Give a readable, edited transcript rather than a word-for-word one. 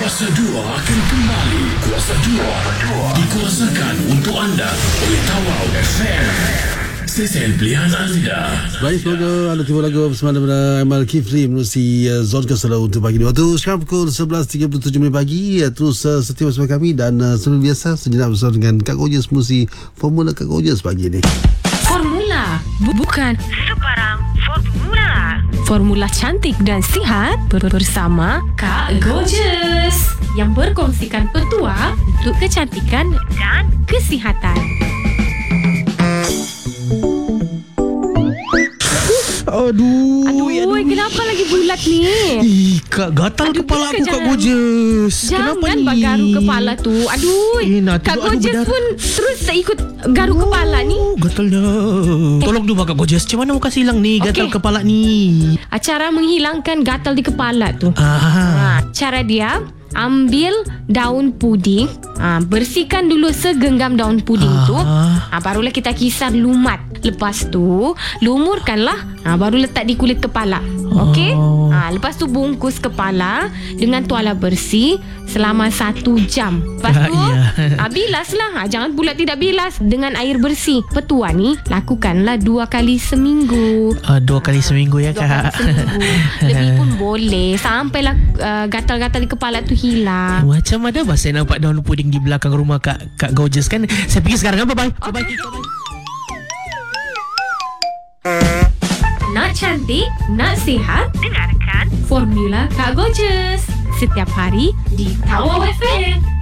Kuasa 2 akan kembali. Kuasa 2 dikuasakan untuk anda oleh Tawau FM. Stesen pilihan anda. Baik, semoga anda terima lagu bersama dengan Aimal Kifli menerusi Zon Kesala untuk pagi ni. Waktu sekarang pukul 11.37 minit pagi. Terus setia bersama kami dan seperti biasa sejenak bersama dengan Kak Gojus menerusi Formula Kak Gojus pagi ni. Formula bukan sebarang formula. Formula cantik dan sihat bersama Kak Gojus yang berkongsikan petua untuk kecantikan dan kesihatan. Aduh, kenapa lagi bulat ni? Kak, gatal kepala aku, Kak Gojus. Kenapa Jangan ni? bagaru kepala tu. Aduh, Kak Gojus pun terus ikut garu kepala ni. Gatalnya. Tolong dulu Kak Gojus. Macam mana mau kasih hilang ni gatal kepala ni? Cara menghilangkan gatal di kepala tu. Cara dia, ambil daun puding, bersihkan dulu segenggam daun puding tu, barulah kita kisar lumat. Lepas tu lumurkanlah, baru letak di kulit kepala. Okey? Lepas tu bungkus kepala dengan tuala bersih selama 1 jam. Lepas tu bilaslah. Jangan pula tidak bilas dengan air bersih. Petua ni lakukanlah 2 kali seminggu. 2 kali seminggu ya, 2 Kak. kali seminggu. Lebih pun boleh, sampailah gatal-gatal di kepala tu hilang. Macam mana saya nampak daun puding di belakang rumah Kak Gojus kan? Saya pergi sekarang. Bye-bye. Bye-bye. Nak cantik, nak sihat, dengarkan Formula Kak Gojus setiap hari di Tawau FM.